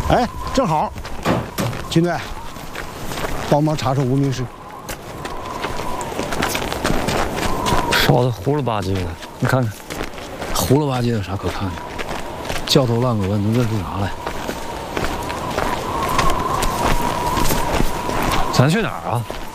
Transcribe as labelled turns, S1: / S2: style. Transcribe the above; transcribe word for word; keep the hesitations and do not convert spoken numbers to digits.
S1: 哎，正好，金队，帮忙查查无名氏。
S2: 烧的糊了吧唧的，你看看，
S3: 糊了吧唧的有啥可看的？焦头烂额，能认出啥来？
S2: 咱去哪儿啊？